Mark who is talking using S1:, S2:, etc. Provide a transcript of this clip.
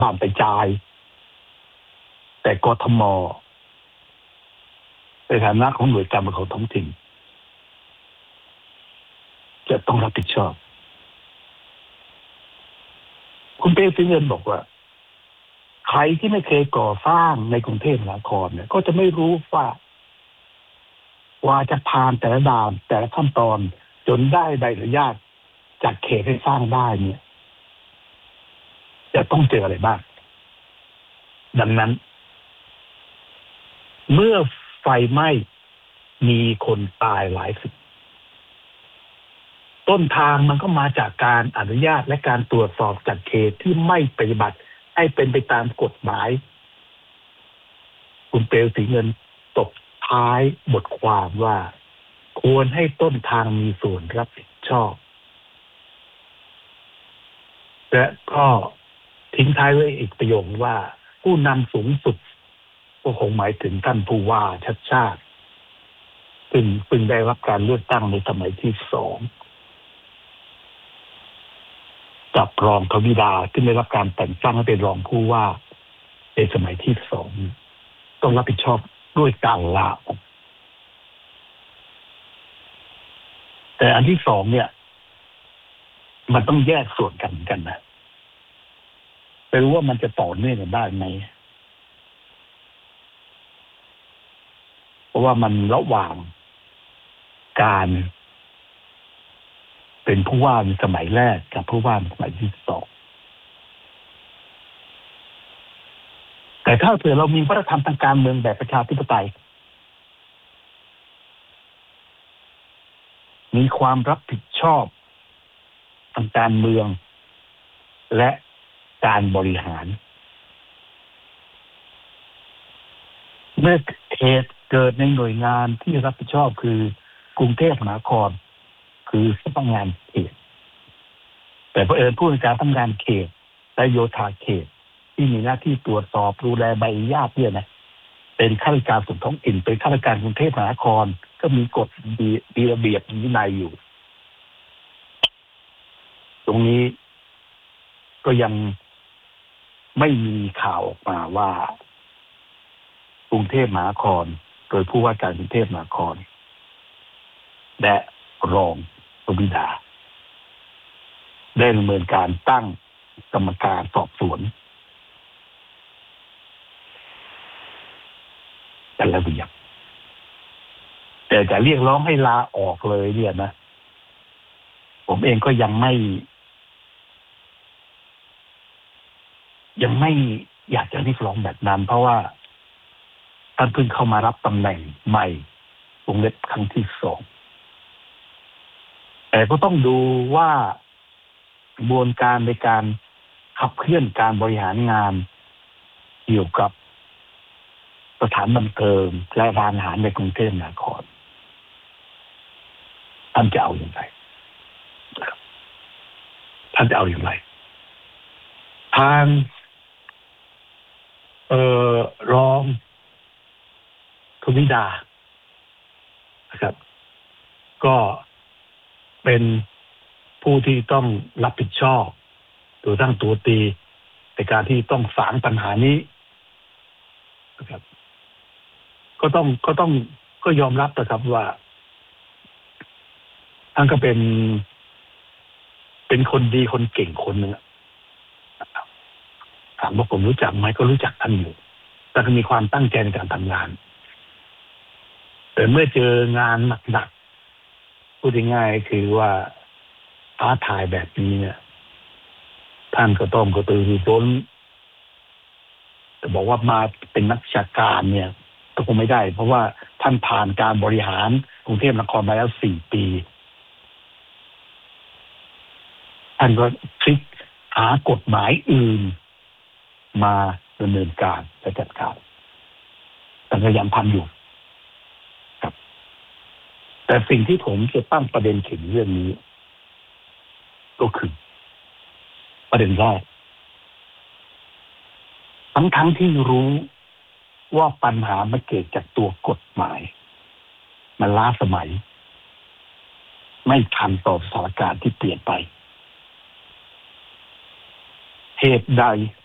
S1: บ้านไปจ่ายแต่กทมในฐานะของหน่วยการปกครองท้องถิ่นจะต้องรับผิดชอบคุณเป้ซื้อเงินบอกว่าใครที่ไม่เคยก่อสร้างในกรุงเทพมหานครเนี่ยก็จะไม่รู้ว่าจะผ่านแต่ละด่านแต่ละขั้นตอนจนได้ใบอนุญาตจากเขตให้สร้างได้เนี่ยจะต้องเจออะไรบ้างดังนั้นเมื่อไฟไหม้มีคนตายหลายสิบต้นทางมันก็มาจากการอนุญาตและการตรวจสอบจากเขตที่ไม่ปฏิบัติให้เป็นไปตามกฎหมายคุณเปลวสีเงินตบท้ายบทความว่าควรให้ต้นทางมีส่วนรับผิดชอบและก็ทิ้งท้ายไว้อีกประโยคว่าผู้นำสูงสุดก็คงหมายถึงท่านผู้ว่าชัดชาติซึ่งได้รับการเลือกตั้งในสมัยที่2กับรองทวิดาที่ได้รับการแต่งตั้งให้เป็นรองผู้ว่าในสมัยที่2ต้องรับผิดชอบด้วยการลาออกแต่อันที่2เนี่ยมันต้องแยกส่วนกันนะไม่รู้ว่ามันจะต่อเนื่องกันได้ไหมเพราะว่ามันระหว่างการเป็นผู้ว่าในสมัยแรกกับผู้ว่าในสมัยที่2แต่ถ้าเผื่อเรามีวัฒนธรรมทางการเมืองแบบประชาธิปไตยมีความรับผิดชอบทางการเมืองและการบริหารเมื่อเหตุเกิดในหน่วยงานที่รับผิดชอบคือกรุงเทพมหานครคือสำนักงานเขตแต่เผอิญผู้ในการทำงานเขตและโยธาเขตที่มีหน้าที่ตรวจสอบดูแลใบอนุญาตเนี่ยนะเป็นข้าราชการส่วนท้องถิ่นเป็นข้าราชการกรุงเทพมหานครก็มีกฎมีระเบียบมีวินัยอยู่ตรงนี้ก็ยังไม่มีข่าวออกมาว่ากรุงเทพมหานครโดยผู้ว่าการกรุงเทพมหานครและรองทวิดาได้ดำเนินการตั้งกรรมการสอบสวนกันระเบียบแต่จะเรียกร้องให้ลาออกเลยเนี่ยนะผมเองก็ยังไม่อยากจะเรียกร้องแบบนั้นเพราะว่าท่านเพิ่งเข้ามารับตำแหน่งใหม่วงเล็บครั้งที่2แต่ก็ต้องดูว่ากระบวนการในการขับเคลื่อนการบริหารงานเกี่ยวกับสถานบันเทิงและร้านอาหารในกรุงเทพมหานครท่านจะเอาอย่างไรทางรองทวิดานะครับก็เป็นผู้ที่ต้องรับผิดชอบตัวตั้งตัวตีในการที่ต้องสางปัญหานี้นะครับก็ยอมรับนะครับว่าท่านก็เป็นคนดีคนเก่งคนหนึ่งถามว่าผมรู้จักไหมก็รู้จักท่านอยู่แต่ก็มีความตั้งใจในการทำงานแต่เมื่อเจองานหนักๆพูดง่ายๆคือว่าท้าทายแบบนี้เนี่ยท่านก็ต้องกระตือรือร้นแต่บอกว่ามาเป็นนักวิชาการเนี่ยก็คงไม่ได้เพราะว่าท่านผ่านการบริหารกรุงเทพมหานครมาแล้ว4 ปีท่านก็พลิกหากฎหมายอื่นมาดำเนินการและจัดการท่านพยายามทำอยู่ครับแต่สิ่งที่ผมจะตั้งประเด็นถึงเรื่องนี้ก็คือประเด็นแรกทั้งที่รู้ว่าปัญหามันเกิดจากตัวกฎหมายมันล้าสมัยไม่ทันต่อสถานการณ์ที่เปลี่ยนไปเหตุใด